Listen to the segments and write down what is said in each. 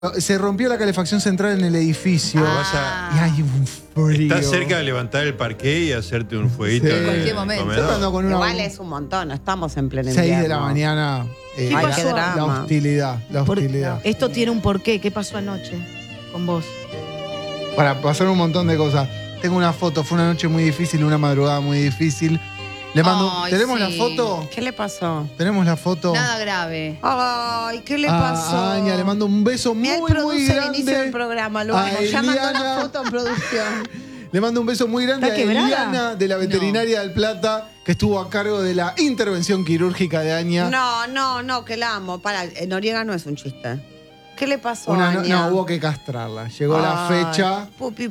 Se rompió la calefacción central en el edificio. Y hay un frío. Estás cerca de levantar el parqué y hacerte un fueguito Sí. en cualquier momento. comedor. Con Igual es un montón, no estamos en pleno 6 invierno. de la mañana. Ay, qué drama. La hostilidad. Esto tiene un porqué. ¿Qué pasó anoche con vos? Para pasar un montón de cosas. Tengo una foto, fue una noche muy difícil, una madrugada muy difícil. Le mando. Ay, ¿Tenemos sí. la foto? ¿Qué le pasó? ¿Tenemos la foto? Nada grave. Ay, ¿qué le pasó? A Aña, le mando un beso Mira, él muy produce el grande. inicio del programa, lo a amo. Ya mandó Eliana. una foto en producción. Le mando un beso muy grande ¿Está a quebrada? Eliana de la Veterinaria del Plata, que estuvo a cargo de la intervención quirúrgica de Aña. No, que la amo. Para, Noriega no es un chiste. ¿Qué le pasó, No, Aña? hubo que castrarla. Llegó la Ay, fecha. Pupi.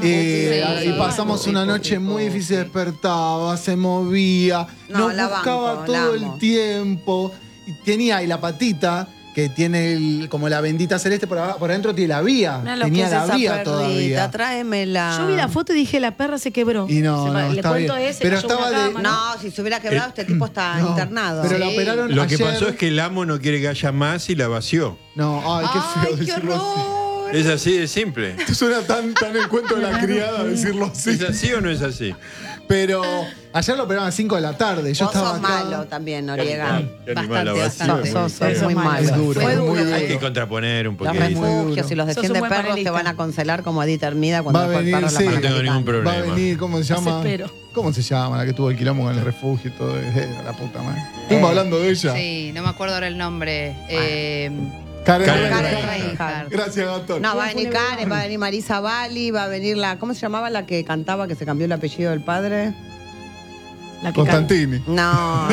Y pasamos una noche muy difícil, despertaba, se movía, No, nos la buscaba banco, todo la amo. el tiempo. Y tenía ahí la patita, que tiene como la bendita celeste por adentro, tiene la vía. Mira lo Tenía que es la esa vía perrita, todavía. tráemela. Yo vi la foto y dije, la perra se quebró. Y no, Le está cuento bien. ese, Pero cayó estaba una de- cama, No, si se hubiera quebrado, este tipo está No, internado. Pero la Sí. operaron Lo que ayer. pasó es que el amo no quiere que haya más y la vació. No, ay, qué feo Ay, qué decirlo así. horror. Es así de simple. Esto suena tan el cuento de la criada decirlo así. ¿Es así o no es así? Pero ayer lo operaron a 5 de la tarde. Yo Vos estaba sos acá. malo también, Noriega. Qué animal la Bastante, vació. bastante. Sos muy malo. Es duro, Fue es muy duro. duro. Hay que contraponer un Los poquito. muy duro. refugios y los Sos defiende un buen perros te panelista. van a cancelar como Edith Hermida cuando Va a dejó el venir, perro en la sí. No tengo Panamericana. ningún problema. Va a venir, ¿cómo se llama? espero. ¿Cómo se llama la que tuvo el quilombo con el refugio y todo? La puta madre. Estamos hablando de ella. Sí, no me acuerdo ahora el nombre. Karen Karen Reinhardt. Reinhardt. Gracias, Gastón. No, va a venir Karen, va a venir Marisa Bali, va a venir la... ¿Cómo se llamaba la que cantaba que se cambió el apellido del padre? La que Constantini. No,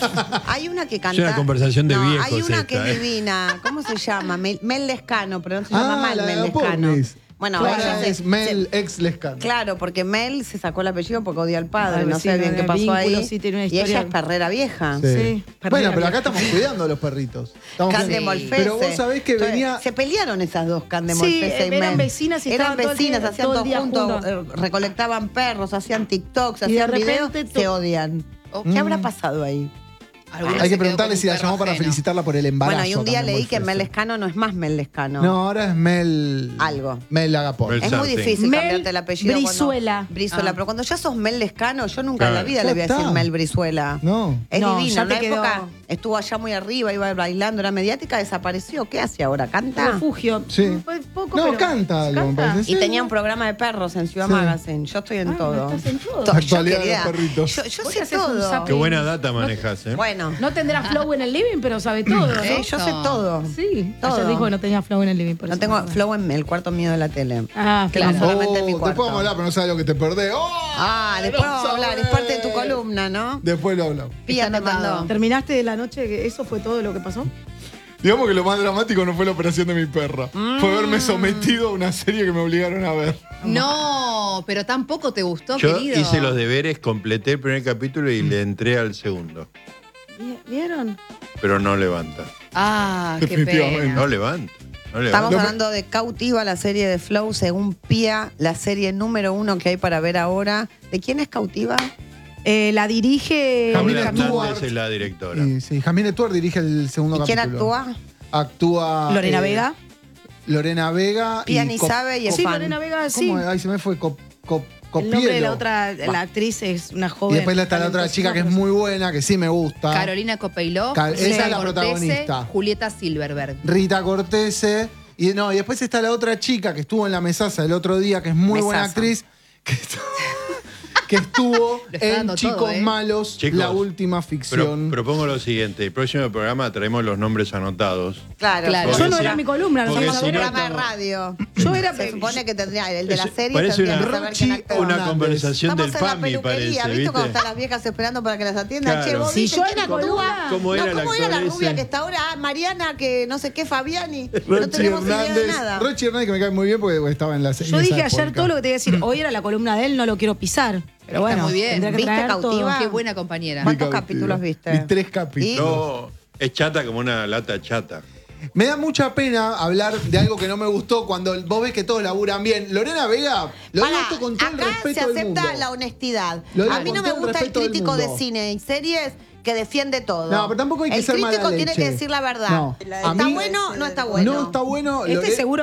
hay una que canta... Es una conversación de no, viejos hay una que esta, es divina. ¿Cómo se llama? Mel Lescano, pero no se llama mal la de Mel Lescano. Pornis. Bueno, Claro, ella es Mel ex Lescano. Claro, porque Mel se sacó el apellido porque odia al padre. Ay, No sí, sé bien no, qué el pasó vínculo, ahí. sí, tiene una Y historia. ella es perrera vieja. Sí, Bueno, perdida. pero acá estamos cuidando a los perritos. Estamos Candemolfese. Pero vos sabés que Entonces, venía. Se pelearon esas dos, Candemolfese Sí, y eran Mel. vecinas y Eran estaban todo el vecinas, día- hacían todo el todo día juntos, juntos. recolectaban perros, hacían TikToks, Y de hacían videos, repente se odian. Oh. ¿Qué habrá pasado ahí? Alguna Hay se que quedó preguntarle con si la un llamó perro para ajeno. felicitarla por el embarazo. Bueno, y un día también, leí que Molfese. Mel Lescano no es más Mel Lescano. No, ahora es Mel. Algo. Mel Agapón. Mel Es muy something. difícil Mel cambiarte el apellido. Brizuela. Brizuela, Ah. pero cuando ya sos Mel Lescano, yo nunca en la Claro. vida Ya le voy a decir está. Mel Brizuela. No. Es No, divina, ya en te una quedó. época estuvo allá muy arriba, iba bailando, era mediática, desapareció. ¿Qué hace ahora? ¿Canta? Refugio. Sí. Fue poco, No, pero- canta algo, me parece. Y Sí. tenía un programa de perros en Ciudad Sí. Magazine. Yo estoy en Ah, todo. estás en todo. Yo, Actualidad de querida, los perritos. Yo Vos sé haces un todo. zapping. Qué buena data manejas, ¿eh? Bueno, No tendrá flow en el living, pero sabe todo, ¿no? yo sé todo. Sí, Todo. ayer dijo que no tenía flow en el living. Por No eso tengo me flow en el cuarto mío de la tele. Ah, Claro. claro. solamente en mi Después cuarto. vamos a hablar, pero no sabes lo que te perdés. ¡Oh! Después No vamos a hablar, es sabés. parte de tu columna, ¿no? Después lo hablamos. Pía te anotado. mandó. ¿Terminaste de la noche? Que ¿Eso fue todo lo que pasó? Digamos que lo más dramático no fue la operación de mi perra. Fue haberme sometido a una serie que me obligaron a ver. No, pero tampoco te gustó, Yo querido. hice los deberes, completé el primer capítulo y le entré al segundo. ¿Vieron? Pero no levanta. Ah, qué Definitivamente. pena. No levanta. No Estamos levanta. hablando de Cautiva, la serie de Flow, según Pía, la serie número 1 que hay para ver ahora. ¿De quién es Cautiva? La dirige... Camila Paula Camila Hernández Tuart. es la directora. Y, sí, Jamile Tuer dirige el segundo ¿Y quién capítulo. actúa? Actúa. Lorena Vega. Lorena Vega. Pía ni sabe y es Sí, fan. Lorena Vega, ¿Cómo? sí. Ay, se me fue. El nombre de la Copielo. otra, la actriz es una Y joven. después está la otra chica que es muy buena, que sí me gusta. Carolina Copeiló, Esa Rita es la Cortese, protagonista. Julieta Silverberg. Rita Cortese. Y no, y después está la otra chica que estuvo en la mesaza el otro día, que es muy buena Mesaza. actriz, que estuvo Lo está en dando Chicos todo, ¿eh? Malos, Chicos, la última Pero ficción. propongo lo siguiente: el próximo programa traemos los nombres anotados. Claro. Claro. Yo Porque no si- era mi columna, no porque Somos si un no programa de estamos- radio. Yo era... Se supone que tendría, el de la serie Parece tendría una- que saber quién actúa. Una Hernández. conversación Estamos del en la PAMI, peluquería, parece, ¿viste? Cuando ¿viste? están las viejas esperando para que las atiendan? Claro. Che, vos Si viste yo quién era actúa. columna- ¿Cómo era la ¿Cómo era la actor rubia ese? que está ahora? Mariana, que no sé qué, Fabiani. No Rochi tenemos idea de Hernández. nada. Rochi Hernández, que me cae muy bien porque estaba en la serie. Yo dije ayer todo lo que te iba a decir. Hoy era la columna de él, no lo quiero pisar. Pero Está bueno, muy bien. tendría que ¿Viste traer todo. Cautiva? Qué buena compañera. ¿Cuántos capítulos viste? Vi 3 capítulos. No, es chata como una lata chata. Me da mucha pena hablar de algo que no me gustó cuando vos ves que todos laburan bien. Lorena Vega, lo digo Pará, esto con todo el acá se respeto del mundo. acepta la honestidad. Lo digo A mí con no me todo el gusta el respeto del crítico de mundo. cine y series que defiende todo. No, pero tampoco hay que el ser mala crítico tiene leche. que decir la verdad. No. A ¿Está mí- bueno? No está bueno. No está bueno. Este seguro